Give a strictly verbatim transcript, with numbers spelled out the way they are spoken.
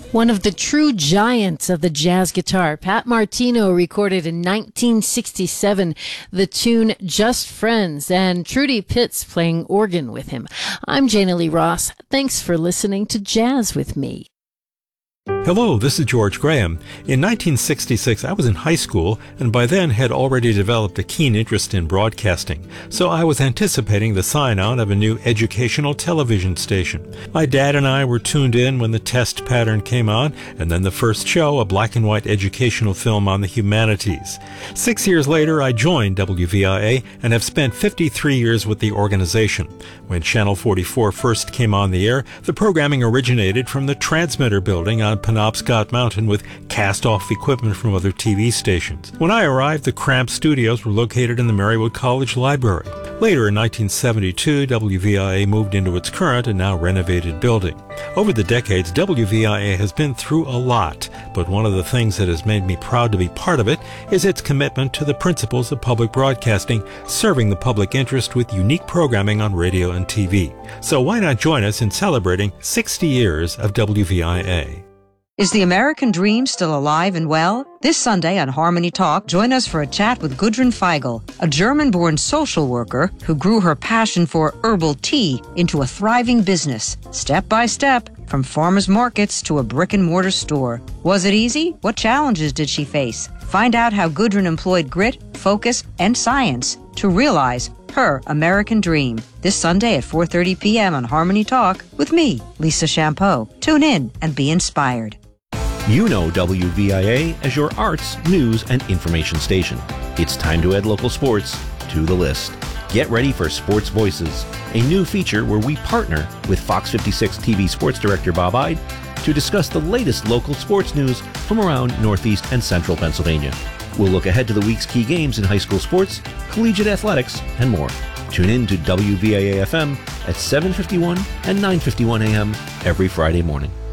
One of the true giants of the jazz guitar, Pat Martino, recorded in nineteen sixty-seven the tune Just Friends, and Trudy Pitts playing organ with him. I'm Jana Lee Ross. Thanks for listening to Jazz with Me. Hello, this is George Graham. In nineteen sixty-six, I was in high school and by then had already developed a keen interest in broadcasting, so I was anticipating the sign-on of a new educational television station. My dad and I were tuned in when the test pattern came on, and then the first show, a black and white educational film on the humanities. Six years later, I joined W V I A and have spent fifty-three years with the organization. When Channel forty-four first came on the air, the programming originated from the transmitter building on Penobscot Mountain with cast-off equipment from other T V stations. When I arrived, the cramped studios were located in the Marywood College Library. Later in nineteen seventy-two, W V I A moved into its current and now renovated building. Over the decades, W V I A has been through a lot, but one of the things that has made me proud to be part of it is its commitment to the principles of public broadcasting, serving the public interest with unique programming on radio and T V. So why not join us in celebrating sixty years of W V I A? Is the American dream still alive and well? This Sunday on Harmony Talk, join us for a chat with Gudrun Feigl, a German-born social worker who grew her passion for herbal tea into a thriving business, step by step, from farmers markets to a brick-and-mortar store. Was it easy? What challenges did she face? Find out how Gudrun employed grit, focus, and science to realize her American dream. This Sunday at four thirty p.m. on Harmony Talk with me, Lisa Champeau. Tune in and be inspired. You know W V I A as your arts, news, and information station. It's time to add local sports to the list. Get ready for Sports Voices, a new feature where we partner with Fox fifty-six T V sports director Bob Ide to discuss the latest local sports news from around Northeast and Central Pennsylvania. We'll look ahead to the week's key games in high school sports, collegiate athletics, and more. Tune in to W V I A F M at seven fifty-one and nine fifty-one a.m. every Friday morning.